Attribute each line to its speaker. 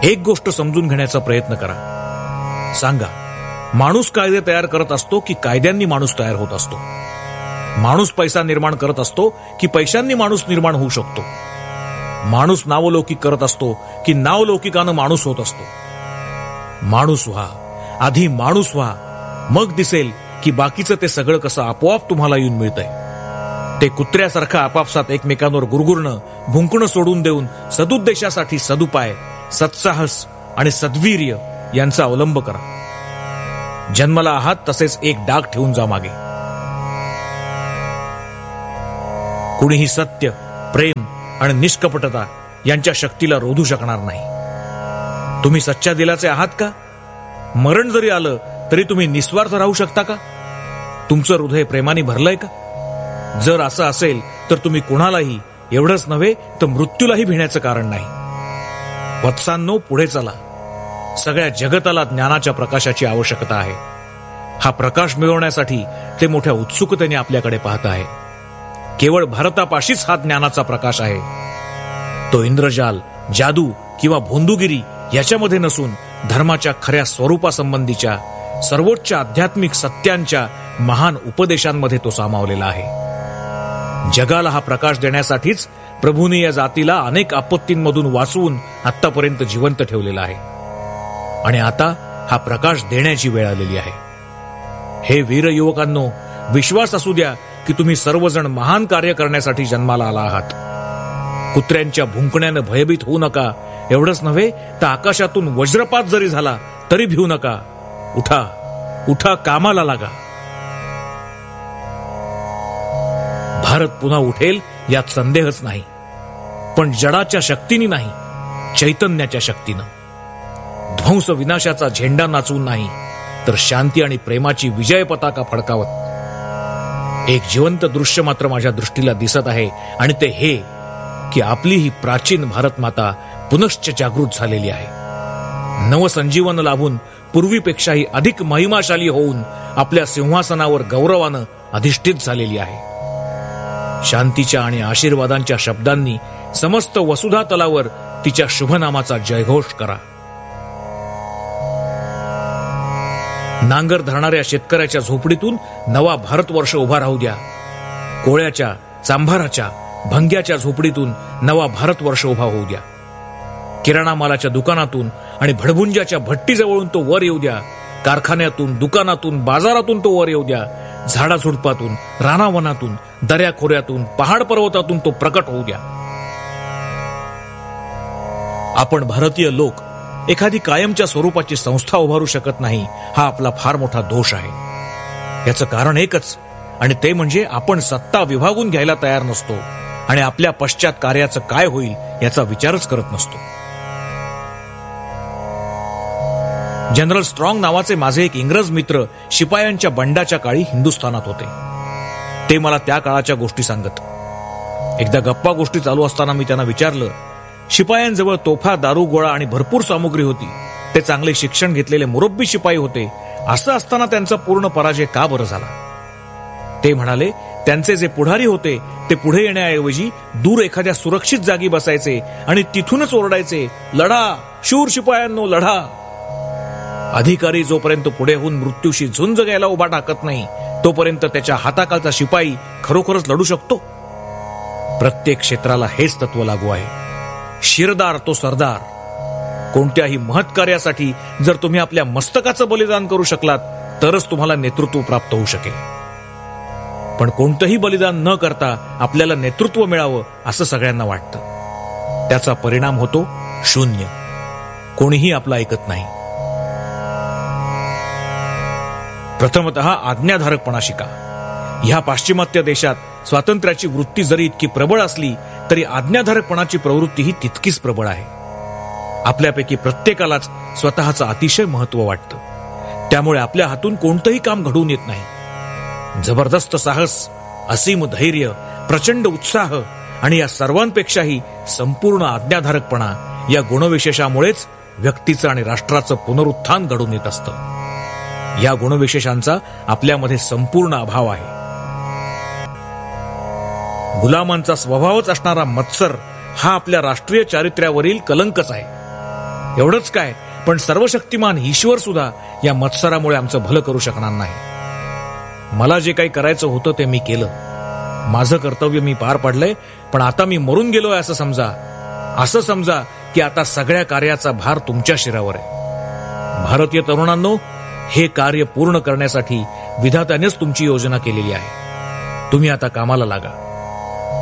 Speaker 1: एक गोष्ट समजून घेण्याचा प्रयत्न करा. सांगा, माणूस कायदे तयार करत असतो की कायद्यांनी माणूस तयार होत असतो? माणूस पैसा निर्माण करत असतो की पैशांनी माणूस निर्माण होऊ शकतो? माणूस नावलौकिक करत असतो की नावलौकिकानं माणूस होत असतो? माणूस व्हा, आधी माणूस व्हा, मग दिसेल की बाकीचं ते सगळं कसं आपोआप तुम्हाला येऊन मिळतंय. ते कुत्र्यासारखं आपापसात एकमेकांवर गुरगुरणं, भुंकणं सोडून देऊन सदुद्देशासाठी सदुपाय, सत्साहस आणि सद्वीर्य यांचा अवलंब करा. जन्माला आहात तसेच एक डाग ठेवून जा मागे. कुणीही सत्य, प्रेम आणि निष्कपटता यांच्या शक्तीला रोधू शकणार नाही. तुम्ही सच्च्या दिलाचे आहात का? मरण जरी आलं तरी तुम्ही निस्वार्थ राहू शकता का? तुमचं हृदय प्रेमाने भरलंय का? जर असं असेल तर तुम्ही कुणालाही, एवढंच नव्हे तर मृत्यूलाही भिण्याचं कारण नाही. वत्सांनो, पुढे चला. सगळ्या जगताला ज्ञानाच्या प्रकाशाची आवश्यकता आहे. हा प्रकाश मिळवण्यासाठी ते मोठ्या उत्सुकतेने आपल्याकडे पाहत आहे. केवळ भारतापाशीच हा ज्ञानाचा प्रकाश आहे. तो इंद्रजाल, जादू किंवा भोंदूगिरी याच्यामध्ये नसून धर्माच्या खऱ्या स्वरूपासंबंधीच्या सर्वोच्च आध्यात्मिक सत्यांच्या महान उपदेशांमध्ये तो सामावलेला आहे. जगाला हा प्रकाश देण्यासाठीच प्रभूने या जातीला अनेक आपत्तींमधून वाचवून आतापर्यंत जिवंत ठेवलेला आहे. आणि आता हा प्रकाश देण्याची वेळ आलेली आहे. हे वीर युवकांनो, विश्वास असू द्या की तुम्ही सर्वजण महान कार्य करण्यासाठी जन्माला आला आहात. कुत्र्यांच्या भुंकण्यानं भयभीत होऊ नका. एवढंच नव्हे तर आकाशातून वज्रपात जरी झाला तरी भिवू नका. उठा, उठा, कामाला लागा. भारत पुन्हा उठेल यात संदेहच नाही, पण जडाच्या शक्तीने नाही, चैतन्याच्या शक्तीनं. ध्वंस विनाशाचा झेंडा नाचवून नाही, तर शांती आणि प्रेमाची विजय पताका फडकावत. एक जिवंत दृश्य मात्र माझ्या दृष्टीला दिसत आहे, आणि ते हे की आपली ही प्राचीन भारत माता पुनश्च जागृत झालेली आहे. नवसंजीवन लाभून पूर्वीपेक्षाही अधिक महिमाशाली होऊन आपल्या सिंहासनावर गौरवानं अधिष्ठित झालेली आहे. शांतीच्या आणि आशीर्वादांच्या शब्दांनी समस्त वसुधा तलावर तिच्या शुभनामाचा जयघोष करा. नांगर धरणाऱ्या शेतकऱ्याच्या झोपडीतून नवा भारतवर्ष उभा राहू द्या. कोळ्याच्या, चांभाराच्या, भंग्याच्या झोपडीतून नवा भारतवर्ष उभा होऊ द्या. किराणा मालाच्या दुकानातून आणि भडभुंजाच्या भट्टीजवळून तो वर येऊ द्या. कारखान्यातून, दुकानातून, बाजारातून तो वर येऊ द्या. झाडाझुडपातून, रानावनातून, दऱ्याखोऱ्यातून, पहाड पर्वतातून तो प्रकट होऊ द्या. आपण भारतीय लोक एखादी कायमच्या स्वरूपाची संस्था उभारू शकत नाही, हा आपला फार मोठा दोष आहे. याचं कारण एकच, आणि ते म्हणजे आपण सत्ता विभागून घ्यायला तयार नसतो आणि आपल्या पश्चात कार्याचं काय होईल याचा विचारच करत नसतो. जनरल स्ट्रॉंग नावाचे माझे एक इंग्रज मित्र शिपायांच्या बंडाच्या काळी हिंदुस्थानात होते. ते मला त्या काळाच्या गोष्टी सांगत. एकदा गप्पा गोष्टी चालू असताना मी त्यांना विचारलं, शिपायांजवळ तोफा, दारू, गोळा आणि भरपूर सामुग्री होती. ते चांगले शिक्षण घेतलेले मुरब्बी शिपाई होते. असं असताना त्यांचा पूर्ण पराजय का बरं झाला? ते म्हणाले, त्यांचे जे पुढारी होते ते पुढे येण्याऐवजी दूर एखाद्या सुरक्षित जागी बसायचे आणि तिथूनच ओरडायचे, लढा शूर शिपायांनो, लढा. अधिकारी जोपर्यंत पुढे होऊन मृत्यूशी झुंज घ्यायला उभा टाकत नाही तोपर्यंत त्याच्या हाताखालचा शिपाई खरोखरच लढू शकतो. प्रत्येक क्षेत्राला हेच तत्व लागू आहे. शिरदार तो सरदार. कोणत्याही महत्कार्यासाठी जर तुम्ही आपल्या मस्तकाचं बलिदान करू शकलात तरच तुम्हाला नेतृत्व प्राप्त होऊ शकेल. पण कोणतंही बलिदान न करता आपल्याला नेतृत्व मिळावं असं सगळ्यांना वाटतं. त्याचा परिणाम होतो शून्य. कोणीही आपलं ऐकत नाही. प्रथमतः आज्ञाधारकपणा शिका. ह्या पाश्चिमात्य देशात स्वातंत्र्याची वृत्ती जरी इतकी प्रबळ असली तरी आज्ञाधारकपणाची प्रवृत्ती ही तितकीच प्रबळ आहे. आपल्यापैकी प्रत्येकालाच स्वतःचं अतिशय महत्व वाटतं. त्यामुळे आपल्या हातून कोणतंही काम घडून येत नाही. जबरदस्त साहस, असीम धैर्य, प्रचंड उत्साह आणि या सर्वांपेक्षाही संपूर्ण आज्ञाधारकपणा या गुणविशेषामुळेच व्यक्तीचं आणि राष्ट्राचं पुनरुत्थान घडून येत असतं. या गुणविशेषांचा आपल्यामध्ये संपूर्ण अभाव आहे. गुलामांचा स्वभावच असणारा मत्सर हा आपल्या राष्ट्रीय चारित्र्यावरील कलंकच आहे. एवढंच काय, पण सर्वशक्तिमान ईश्वर सुद्धा या मत्सरामुळे आमचं भलं करू शकणार नाही. मला जे काही करायचं होतं ते मी केलं. माझं कर्तव्य मी पार पाडलंय, पण आता मी मरून गेलोय असं समजा की आता सगळ्या कार्याचा भार तुमच्या शिरावर आहे. भारतीय तरुणांनो, हे कार्य पूर्ण करण्यासाठी विधात्यानेच तुमची योजना केलेली आहे. तुम्ही आता कामाला लागा.